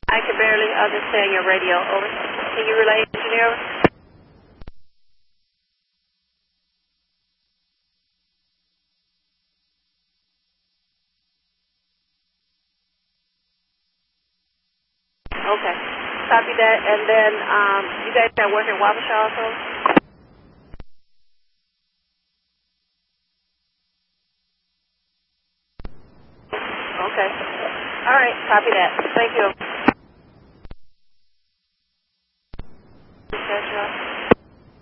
I can barely understand your radio. Over. Can you relay, engineer? Okay. Copy that. And then you guys are working in Wabasha also? Okay. All right. Copy that. Thank you.